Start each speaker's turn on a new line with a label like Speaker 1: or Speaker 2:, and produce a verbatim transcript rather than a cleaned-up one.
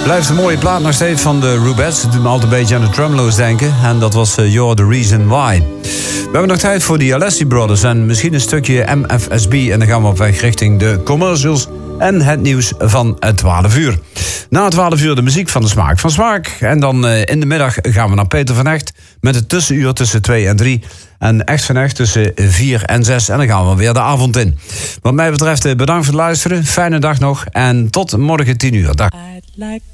Speaker 1: Blijft een mooie plaat nog steeds van de Rubettes. Het doet me altijd een beetje aan de Tremolo's denken. En dat was uh, You're the Reason Why. We hebben nog tijd voor de Alessi Brothers. En misschien een stukje M F S B. En dan gaan we op weg richting de commercials. En het nieuws van het twaalf uur. Na het twaalf uur de muziek van de Smaak van Smaak. En dan uh, in de middag gaan we naar Peter van Echt. Met het tussenuur tussen twee en drie. En Echt van Echt tussen vier en zes. En dan gaan we weer de avond in. Wat mij betreft bedankt voor het luisteren. Fijne dag nog. En tot morgen tien uur. Dag.